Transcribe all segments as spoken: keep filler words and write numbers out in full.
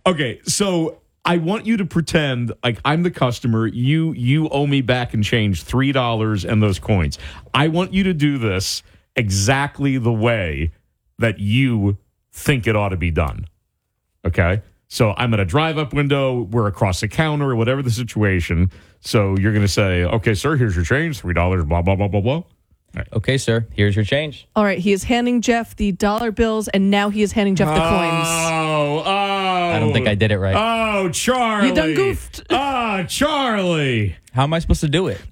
Okay, so I want you to pretend like I'm the customer. You you owe me back in change three dollars and those coins. I want you to do this exactly the way that you think it ought to be done. Okay? So I'm at a drive-up window. We're across the counter or whatever the situation. So you're going to say, okay, sir, here's your change, three dollars, blah, blah, blah, blah, blah. Right. Okay, sir, here's your change. All right, he is handing Jeff the dollar bills, and now he is handing Jeff the coins. Oh, oh. I don't think I did it right. Oh, Charlie. You done goofed. Ah, Charlie. How am I supposed to do it?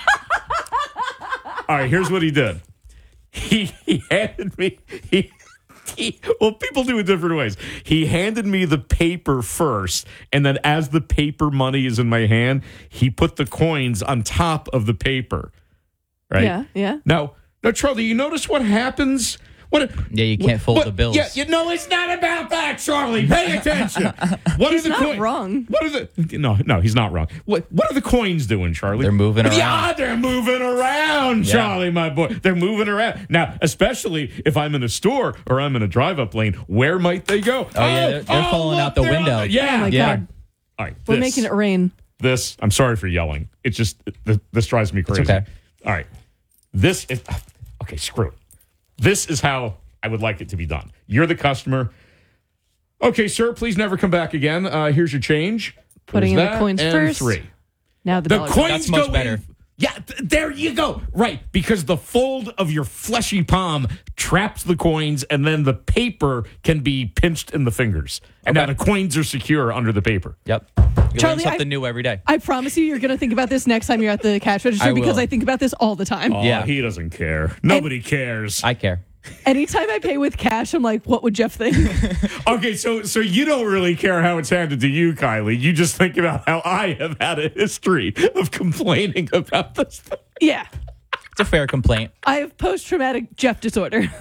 All right, here's what he did. He, he handed me... He, He, well, people do it different ways. He handed me the paper first, and then as the paper money is in my hand, he put the coins on top of the paper. Right? Yeah, yeah. Now, now, Charlie, you notice what happens? What? Yeah, you can't fold what, the bills. Yeah, you know, it's not about that, Charlie. Pay attention. What He's are the not coins? wrong. What are the? No, no, he's not wrong. What? What are the coins doing, Charlie? They're moving around. Yeah, they're moving around, Yeah. Charlie, my boy. They're moving around now. Especially if I'm in a store or I'm in a drive-up lane, where might they go? Oh, yeah, they're- they're falling look, out the they're on window. yeah, Oh, my Yeah. God. All right, We're this, making it rain. This. I'm sorry for yelling. It's just this, this drives me crazy. okay. All right, this is okay. Screw it. This is how I would like it to be done. You're the customer. Okay, sir, please never come back again. Uh, here's your change. Putting There's in the that, coins and first. Three. Now the, The dollar coins That's much go better. in. Yeah, th- there you go. Right, because the fold of your fleshy palm traps the coins, and then the paper can be pinched in the fingers. And Okay. now the coins are secure under the paper. Yep. You learn Charlie, something I- new every day. I promise you, you're going to think about this next time you're at the cash register I because will. I think about this all the time. Oh, Yeah. he doesn't care. Nobody cares. I care. Anytime I pay with cash, I'm like, what would Jeff think? Okay, so so you don't really care how it's handed to you, Kylie. You just think about how I have had a history of complaining about this thing. Yeah. It's a fair complaint. I have post-traumatic Jeff disorder.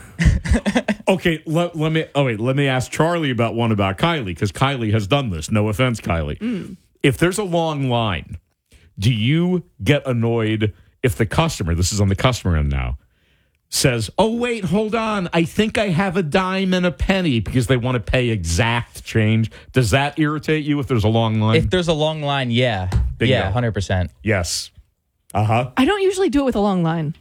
Okay, let, let me. Oh wait, let me ask Charlie about one about Kylie because Kylie has done this. No offense, Kylie. If there's a long line, do you get annoyed if the customer? This is on the customer end now. Says, "Oh wait, hold on. I think I have a dime and a penny," because they want to pay exact change. Does that irritate you if there's a long line? If there's a long line, yeah. Bingo. Yeah, one hundred percent. Yes. Uh huh. I don't usually do it with a long line.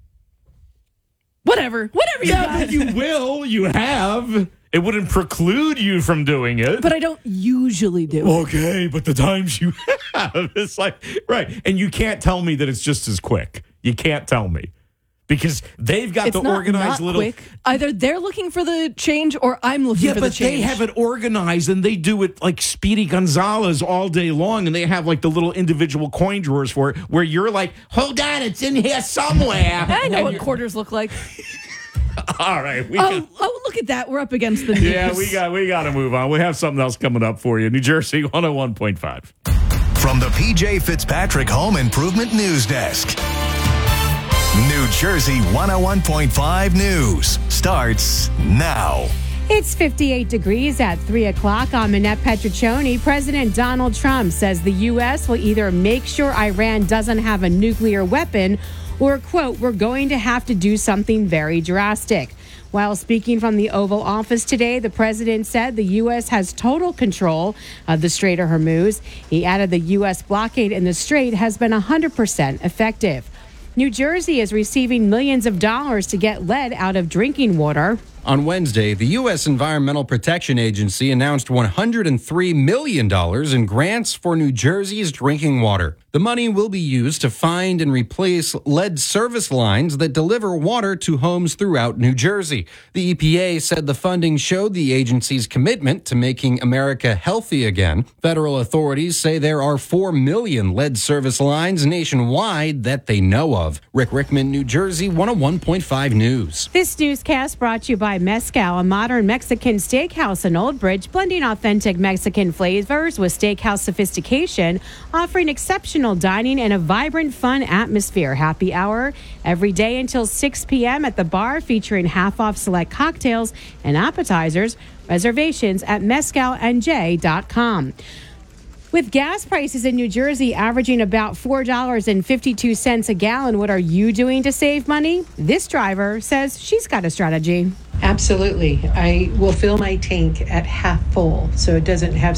Whatever. Whatever you Yeah, guys. but you will. You have. It wouldn't preclude you from doing it. But I don't usually do it. Okay, but the times you have, it's like, right. And you can't tell me that it's just as quick. You can't tell me. Because they've got It's the not organized not little. quick. Either they're looking for the change or I'm looking Yeah, for the but change. they have it organized and they do it like Speedy Gonzalez all day long. And they have like the little individual coin drawers for it where you're like, hold on, it's in here somewhere. I know And what you're- quarters look like. All right. We Oh, can, oh, look at that. We're up against the news. yeah, we got we got to move on. We have something else coming up for you. New Jersey one oh one point five. From the P J Fitzpatrick Home Improvement News Desk. New Jersey one oh one point five News starts now. It's fifty-eight degrees at three o'clock. I'm Annette Petriccioni. President Donald Trump says the U S will either make sure Iran doesn't have a nuclear weapon or, quote, we're going to have to do something very drastic. While speaking from the Oval Office today, the president said the U S has total control of the Strait of Hormuz. He added the U S blockade in the strait has been one hundred percent effective. New Jersey is receiving millions of dollars to get lead out of drinking water. On Wednesday, the U S Environmental Protection Agency announced one hundred three million dollars in grants for New Jersey's drinking water. The money will be used to find and replace lead service lines that deliver water to homes throughout New Jersey. The E P A said the funding showed the agency's commitment to making America healthy again. Federal authorities say there are four million lead service lines nationwide that they know of. Rick Rickman, New Jersey, one oh one point five News. This newscast brought to you by Mezcal, a modern Mexican steakhouse in Old Bridge, blending authentic Mexican flavors with steakhouse sophistication, offering exceptional dining and a vibrant, fun atmosphere. Happy hour every day until six p.m. at the bar, featuring half-off select cocktails and appetizers. Reservations at mezcal n j dot com. With gas prices in New Jersey averaging about four dollars and fifty-two cents a gallon, what are you doing to save money? This driver says she's got a strategy. Absolutely. I will fill my tank at half full so it doesn't have